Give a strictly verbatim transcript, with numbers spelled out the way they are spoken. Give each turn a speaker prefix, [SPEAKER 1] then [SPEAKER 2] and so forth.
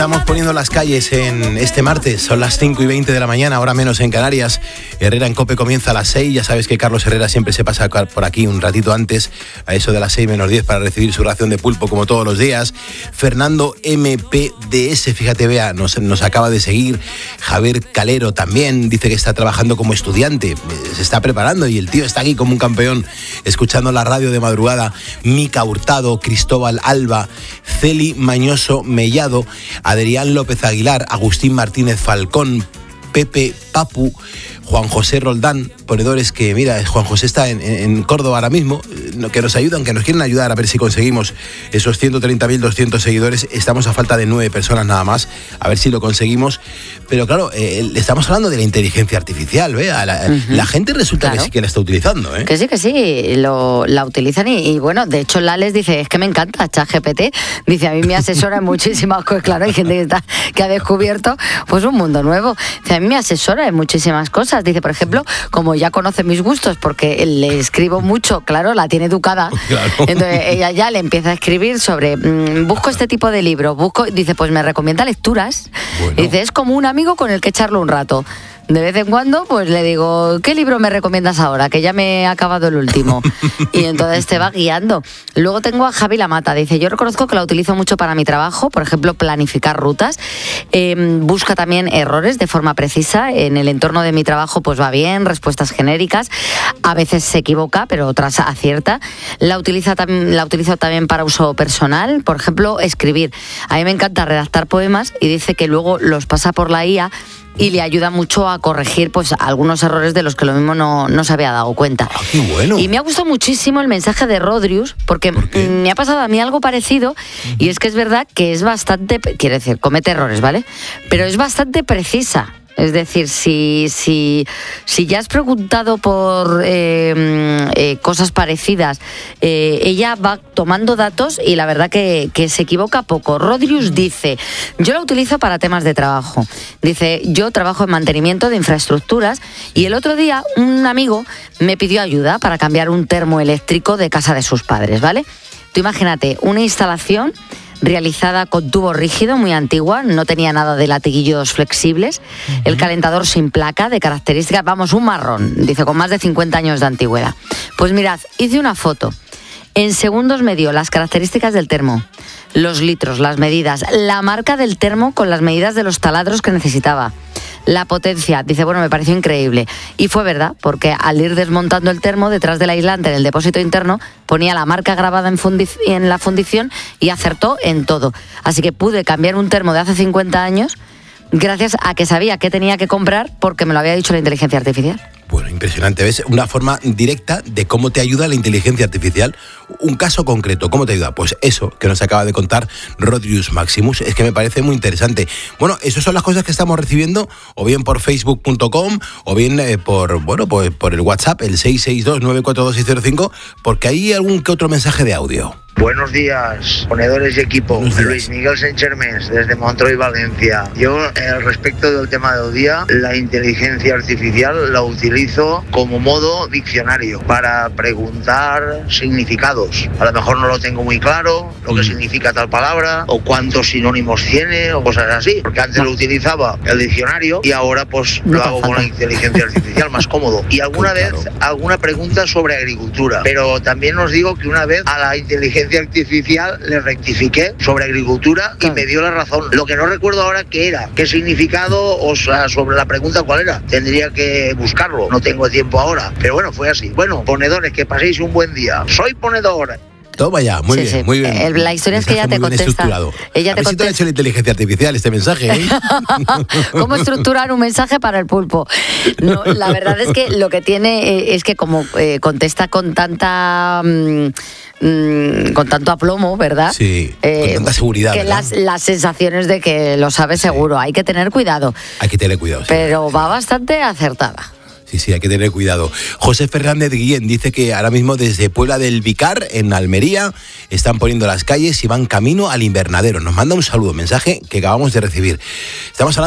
[SPEAKER 1] Estamos poniendo las calles en este martes, son las cinco y veinte de la mañana, ahora menos en Canarias. Herrera en COPE comienza a las seis, ya sabes que Carlos Herrera siempre se pasa por aquí un ratito antes, a eso de las seis menos diez, para recibir su ración de pulpo como todos los días. Fernando M P D S, fíjate, vea, nos, nos acaba de seguir. Javier Calero también dice que está trabajando como estudiante, se está preparando y el tío está aquí como un campeón, escuchando la radio de madrugada. Mica Hurtado, Cristóbal Alba, Celi Mañoso Mellado, Adrián López Aguilar, Agustín Martínez Falcón, Pepe Papu, Juan José Roldán, ponedores que, mira, Juan José está en, en Córdoba ahora mismo, que nos ayudan, que nos quieren ayudar a ver si conseguimos esos ciento treinta mil doscientos seguidores. Estamos a falta de nueve personas nada más, a ver si lo conseguimos. Pero claro, eh, estamos hablando de la inteligencia artificial, ¿vea? La, uh-huh. la gente resulta claro. que sí que la está utilizando, ¿eh?
[SPEAKER 2] Que sí, que sí, lo, la utilizan y, y bueno, de hecho Lales dice, es que me encanta ChatGPT, dice, a mí me asesora en muchísimas cosas, claro, hay gente que, está, que ha descubierto pues un mundo nuevo. Dice, a mí me asesora en muchísimas cosas, dice, por ejemplo, como ya conoce mis gustos porque le escribo mucho, claro, la tiene educada, claro. Entonces ella ya le empieza a escribir sobre, mmm, busco este tipo de libro, busco, dice, pues me recomienda lecturas, bueno. Dice, es como un amigo con el que charlo un rato. De vez en cuando, pues le digo, ¿qué libro me recomiendas ahora? Que ya me he acabado el último. Y entonces te va guiando. Luego tengo a Javi Lamata. Dice, yo reconozco que la utilizo mucho para mi trabajo, por ejemplo, planificar rutas. Eh, busca también errores de forma precisa. En el entorno de mi trabajo, pues va bien, respuestas genéricas. A veces se equivoca, pero otras acierta. La, utiliza tam- la utilizo también para uso personal. Por ejemplo, escribir. A mí me encanta redactar poemas y dice que luego los pasa por la I A y le ayuda mucho a corregir pues algunos errores de los que lo mismo no, no se había dado cuenta.
[SPEAKER 1] Ah, qué bueno.
[SPEAKER 2] Y me ha gustado muchísimo el mensaje de Rodrius, porque
[SPEAKER 1] ¿Por qué?
[SPEAKER 2] me ha pasado a mí algo parecido, uh-huh. Y es que es verdad que es bastante, quiere decir, comete errores, ¿vale? Pero es bastante precisa. Es decir, si, si, si ya has preguntado por eh, eh, cosas parecidas, eh, ella va tomando datos y la verdad que, que se equivoca poco. Rodrius dice, yo la utilizo para temas de trabajo. Dice, yo trabajo en mantenimiento de infraestructuras y el otro día un amigo me pidió ayuda para cambiar un termoeléctrico de casa de sus padres, ¿vale? Tú imagínate, una instalación realizada con tubo rígido, muy antigua, no tenía nada de latiguillos flexibles, uh-huh. El calentador sin placa, de características, vamos, un marrón, dice, con más de cincuenta años de antigüedad. Pues mirad, hice una foto, en segundos me dio las características del termo, los litros, las medidas, la marca del termo con las medidas de los taladros que necesitaba, la potencia, dice, bueno, me pareció increíble. Y fue verdad, porque al ir desmontando el termo, detrás del aislante, en el depósito interno, ponía la marca grabada en, fundi- en la fundición y acertó en todo. Así que pude cambiar un termo de hace cincuenta años gracias a que sabía qué tenía que comprar porque me lo había dicho la inteligencia artificial.
[SPEAKER 1] Bueno, impresionante, ¿ves? Una forma directa de cómo te ayuda la inteligencia artificial. Un caso concreto, ¿cómo te ayuda? Pues eso que nos acaba de contar Rodrius Maximus, es que me parece muy interesante. Bueno, esas son las cosas que estamos recibiendo, o bien por facebook punto com, o bien eh, por, bueno, pues por el WhatsApp, el seis seis dos nueve cuatro dos seis cero cinco, porque hay algún que otro mensaje de audio.
[SPEAKER 3] Buenos días, ponedores y equipo. Luis Miguel Senchermes, desde Montreuil, Valencia. Yo, eh, respecto del tema del día, la inteligencia artificial la utilizo como modo diccionario para preguntar significados. A lo mejor no lo tengo muy claro, lo que significa tal palabra, o cuántos sinónimos tiene, o cosas así. Porque antes lo utilizaba el diccionario y ahora pues lo hago con la inteligencia artificial, más cómodo. Y alguna vez, alguna pregunta sobre agricultura. Pero también os digo que una vez a la inteligencia artificial le rectifiqué sobre agricultura y me dio la razón. Lo que no recuerdo ahora qué era, qué significado, o sea, sobre la pregunta cuál era. Tendría que buscarlo, no tengo tiempo ahora. Pero bueno, fue así. Bueno, ponedores, que paséis un buen día. Soy ponedor.
[SPEAKER 1] Toma ya, muy sí, bien, sí. muy bien.
[SPEAKER 2] El, la historia es que ella te contesta. Ella
[SPEAKER 1] a te ver contesta. Si te ha hecho la inteligencia artificial este mensaje, ¿eh?
[SPEAKER 2] ¿Cómo estructurar un mensaje para el pulpo? No, la verdad es que lo que tiene eh, es que como eh, contesta con tanta... Mmm, mmm, con tanto aplomo, ¿verdad?
[SPEAKER 1] Sí, eh, con tanta seguridad,
[SPEAKER 2] que las, las sensaciones de que lo sabe sí. seguro. Hay que tener cuidado.
[SPEAKER 1] Hay que tener cuidado, sí.
[SPEAKER 2] Pero va bastante acertada.
[SPEAKER 1] Sí, sí, hay que tener cuidado. José Fernández Guillén dice que ahora mismo desde Puebla del Vicar, en Almería, están poniendo las calles y van camino al invernadero. Nos manda un saludo, mensaje que acabamos de recibir. Estamos hablando